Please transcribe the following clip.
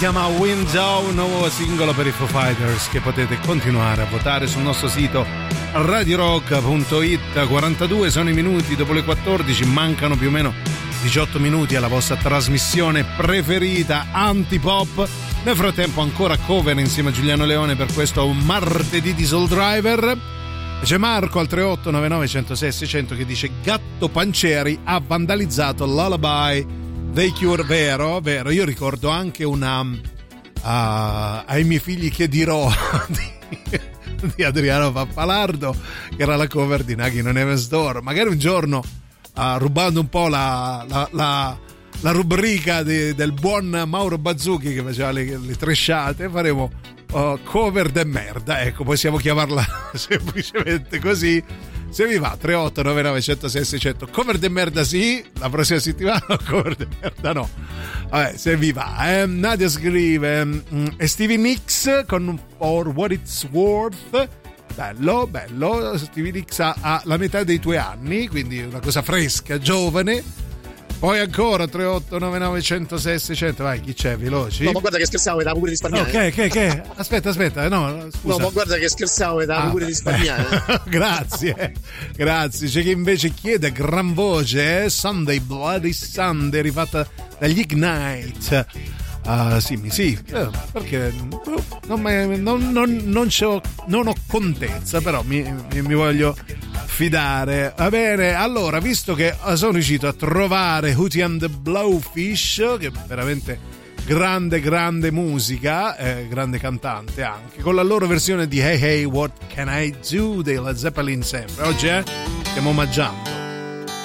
chiama Window, nuovo singolo per i Foo Fighters che potete continuare a votare sul nostro sito radiorock.it. 42 sono i minuti dopo le 14, mancano più o meno 18 minuti alla vostra trasmissione preferita antipop. Nel frattempo ancora cover insieme a Giuliano Leone per questo martedì di Soul Driver. C'è Marco al 3899 106 600 che dice Gatto Pancieri ha vandalizzato Lullaby dei Cure. Vero, io ricordo anche una ai miei figli che dirò di Adriano Pappalardo, che era la cover di Naghi Non Never Store. Magari un giorno, rubando un po' la rubrica del buon Mauro Bazzucchi che faceva le tresciate, faremo cover de merda, ecco, possiamo chiamarla semplicemente così. Se vi va, 3899 106 600, cover de merda sì, la prossima settimana cover de merda no. Vabbè, se vi va. Nadia scrive Stevie Nicks con For What It's Worth. Bello, Stevie Nicks ha la metà dei tuoi anni, quindi una cosa fresca, giovane. Poi ancora 3899 106 600, vai, chi c'è, veloci? No, ma guarda che scherzavo, vedavo pure risparmiare. Ok, aspetta, no, scusa. No, ma guarda che scherzavo, vedavo pure risparmiare. Grazie. C'è chi invece chiede a gran voce Sunday Bloody Sunday, rifatta dagli Ignite. Sì, perché non ho contezza, però mi voglio fidare. Va bene, allora, visto che sono riuscito a trovare Hootie and the Blowfish, che è veramente grande musica, grande cantante anche, con la loro versione di Hey Hey What Can I Do dei Led Zeppelin sempre. Oggi stiamo omaggiando